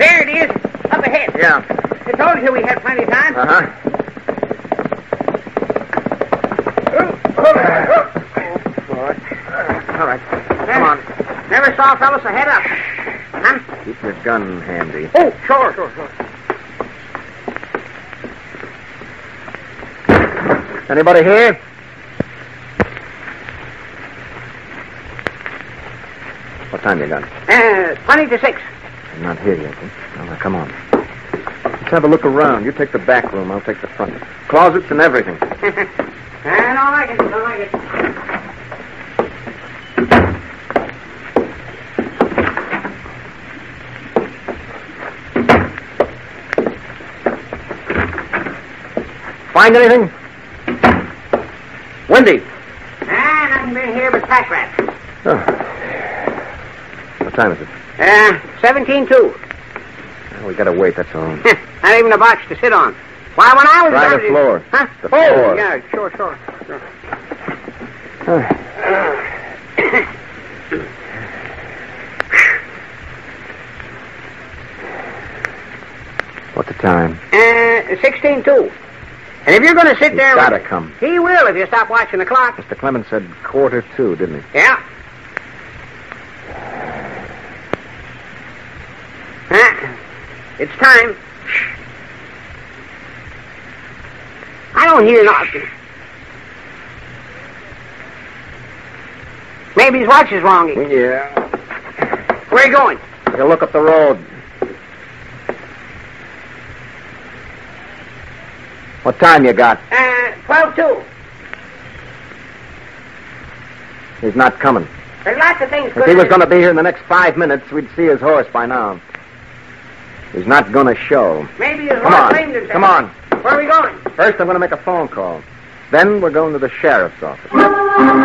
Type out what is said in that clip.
There it is. Up ahead. Yeah. I told you we had plenty of time. Uh-huh. All right. Come on. Never saw a fellow so head up. Huh? Keep your gun handy. Oh, sure. Anybody here? What time you got? 20 to 6. I'm not here yet. Now, come on. Let's have a look around. You take the back room. I'll take the front. Closets and everything. I don't like it. Find anything? Wendy. Nothing been here but pack rats. Oh. What time is it? 17-2. Well, we gotta wait, that's all. Not even a box to sit on. Why, when I was Try down the floor. Huh? The floor. Yeah, sure. What's the time? 16-2. And if you're going to sit there... He's gotta come. He will if you stop watching the clock. Mr. Clemens said 1:45, didn't he? Yeah. It's time. I don't hear nothing. Maybe his watch is wrong. Yeah. Where are you going? Take a look up the road. What time you got? 12-2. He's not coming. There's lots of things If he was going to be here in the next 5 minutes, we'd see his horse by now. He's not going to show. Maybe his Come horse on. blamed himself. Come on. Where are we going? First, I'm going to make a phone call. Then we're going to the sheriff's office.